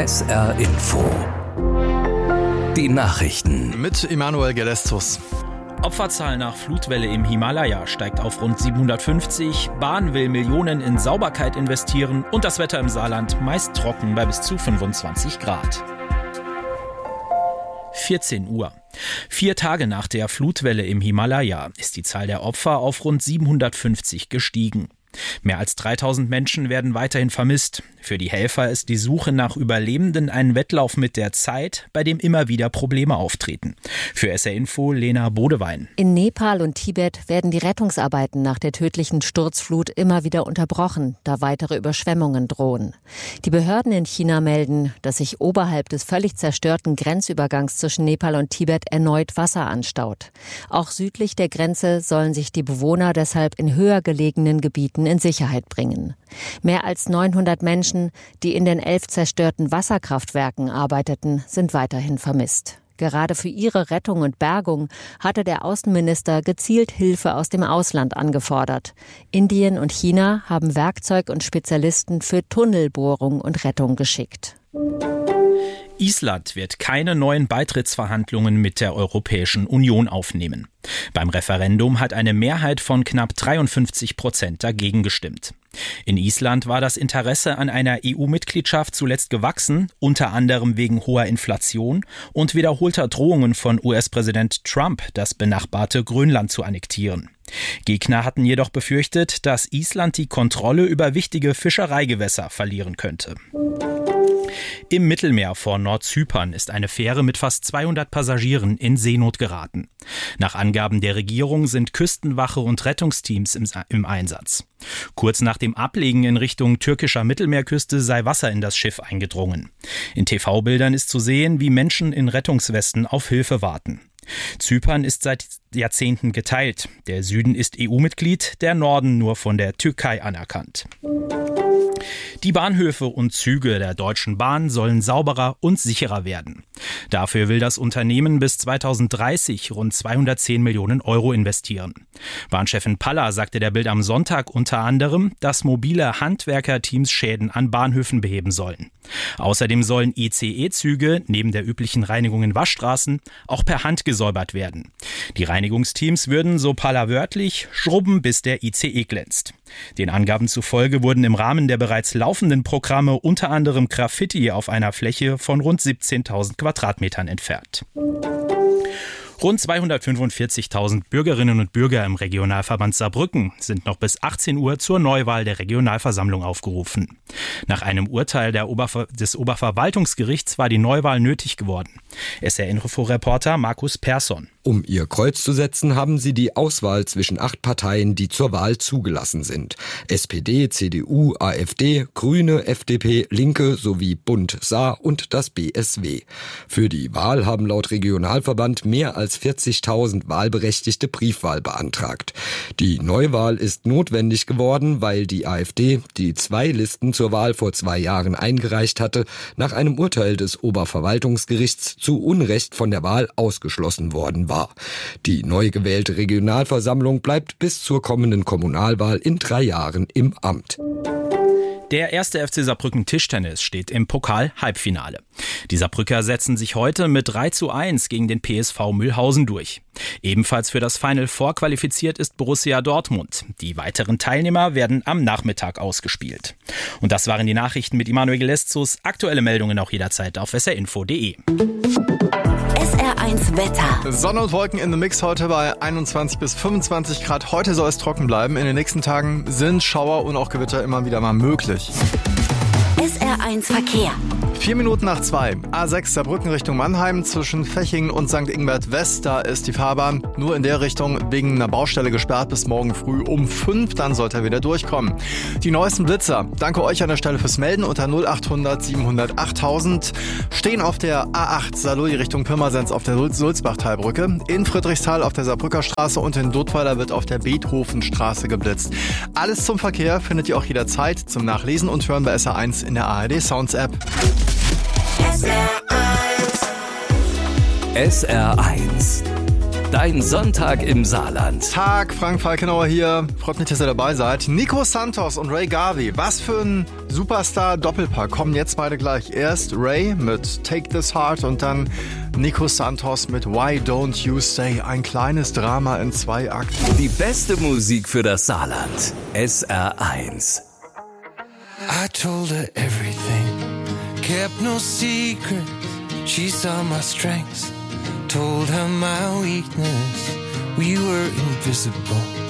SR Info. Die Nachrichten. Mit Emanuel Gelestus. Opferzahl nach Flutwelle im Himalaya steigt auf rund 750. Bahn will Millionen in Sauberkeit investieren und das Wetter im Saarland meist trocken bei bis zu 25 Grad. 14 Uhr. 4 Tage nach der Flutwelle im Himalaya ist die Zahl der Opfer auf rund 750 gestiegen. Mehr als 3000 Menschen werden weiterhin vermisst. Für die Helfer ist die Suche nach Überlebenden ein Wettlauf mit der Zeit, bei dem immer wieder Probleme auftreten. Für SR Info Lena Bodewein. In Nepal und Tibet werden die Rettungsarbeiten nach der tödlichen Sturzflut immer wieder unterbrochen, da weitere Überschwemmungen drohen. Die Behörden in China melden, dass sich oberhalb des völlig zerstörten Grenzübergangs zwischen Nepal und Tibet erneut Wasser anstaut. Auch südlich der Grenze sollen sich die Bewohner deshalb in höher gelegenen Gebieten in Sicherheit bringen. Mehr als 900 Menschen, die in den 11 zerstörten Wasserkraftwerken arbeiteten, sind weiterhin vermisst. Gerade für ihre Rettung und Bergung hatte der Außenminister gezielt Hilfe aus dem Ausland angefordert. Indien und China haben Werkzeug und Spezialisten für Tunnelbohrung und Rettung geschickt. Island wird keine neuen Beitrittsverhandlungen mit der Europäischen Union aufnehmen. Beim Referendum hat eine Mehrheit von knapp 53% dagegen gestimmt. In Island war das Interesse an einer EU-Mitgliedschaft zuletzt gewachsen, unter anderem wegen hoher Inflation und wiederholter Drohungen von US-Präsident Trump, das benachbarte Grönland zu annektieren. Gegner hatten jedoch befürchtet, dass Island die Kontrolle über wichtige Fischereigewässer verlieren könnte. Im Mittelmeer vor Nordzypern ist eine Fähre mit fast 200 Passagieren in Seenot geraten. Nach Angaben der Regierung sind Küstenwache und Rettungsteams im Einsatz. Kurz nach dem Ablegen in Richtung türkischer Mittelmeerküste sei Wasser in das Schiff eingedrungen. In TV-Bildern ist zu sehen, wie Menschen in Rettungswesten auf Hilfe warten. Zypern ist seit Jahrzehnten geteilt. Der Süden ist EU-Mitglied, der Norden nur von der Türkei anerkannt. Die Bahnhöfe und Züge der Deutschen Bahn sollen sauberer und sicherer werden. Dafür will das Unternehmen bis 2030 rund 210 Millionen Euro investieren. Bahnchefin Paller sagte der Bild am Sonntag unter anderem, dass mobile Handwerkerteams Schäden an Bahnhöfen beheben sollen. Außerdem sollen ICE-Züge neben der üblichen Reinigung in Waschstraßen auch per Hand gesäubert werden. Die Reinigungsteams würden, so Paller wörtlich, schrubben, bis der ICE glänzt. Den Angaben zufolge wurden im Rahmen der bereits laufenden Programme unter anderem Graffiti auf einer Fläche von rund 17.000 Quadratmetern entfernt. Rund 245.000 Bürgerinnen und Bürger im Regionalverband Saarbrücken sind noch bis 18 Uhr zur Neuwahl der Regionalversammlung aufgerufen. Nach einem Urteil des Oberverwaltungsgerichts war die Neuwahl nötig geworden. SR-Info-Reporter Markus Persson. Um ihr Kreuz zu setzen, haben sie die Auswahl zwischen 8 Parteien, die zur Wahl zugelassen sind. SPD, CDU, AfD, Grüne, FDP, Linke sowie Bund Saar und das BSW. Für die Wahl haben laut Regionalverband mehr als 40.000 Wahlberechtigte Briefwahl beantragt. Die Neuwahl ist notwendig geworden, weil die AfD, die 2 Listen zur Wahl vor 2 Jahren eingereicht hatte, nach einem Urteil des Oberverwaltungsgerichts zu Unrecht von der Wahl ausgeschlossen worden war. Die neu gewählte Regionalversammlung bleibt bis zur kommenden Kommunalwahl in 3 Jahren im Amt. Der 1. FC Saarbrücken Tischtennis steht im Pokal-Halbfinale. Die Saarbrücker setzen sich heute mit 3:1 gegen den PSV Mühlhausen durch. Ebenfalls für das Final Four qualifiziert ist Borussia Dortmund. Die weiteren Teilnehmer werden am Nachmittag ausgespielt. Und das waren die Nachrichten mit Emanuel Gelestus. Aktuelle Meldungen auch jederzeit auf srinfo.de. SR1 Wetter. Sonne und Wolken in the Mix heute bei 21 bis 25 Grad. Heute soll es trocken bleiben. In den nächsten Tagen sind Schauer und auch Gewitter immer wieder mal möglich. SR1 Verkehr. 4 Minuten nach 2. A6 Saarbrücken Richtung Mannheim zwischen Fechingen und St. Ingbert West. Da ist die Fahrbahn nur in der Richtung wegen einer Baustelle gesperrt bis morgen früh um 5. Dann sollte er wieder durchkommen. Die neuesten Blitzer. Danke euch an der Stelle fürs Melden unter 0800 700 8000. Stehen auf der A8 Saarlouis Richtung Pirmasens auf der Sulzbach-Talbrücke. In Friedrichsthal auf der Saarbrücker Straße und in Dudweiler wird auf der Beethovenstraße geblitzt. Alles zum Verkehr findet ihr auch jederzeit zum Nachlesen und Hören bei SR1 in der ARD Sounds App. SR1 Dein Sonntag im Saarland. Tag, Frank Falkenauer hier. Freut mich, dass ihr dabei seid. Nico Santos und Ray Garvey. Was für ein Superstar-Doppelpack. Kommen jetzt beide gleich. Erst Ray mit Take This Heart und dann Nico Santos mit Why Don't You Stay. Ein kleines Drama in 2 Akten. Die beste Musik für das Saarland. SR1. I told her everything, kept no secret. She saw my strengths, told her my weakness. We were invisible.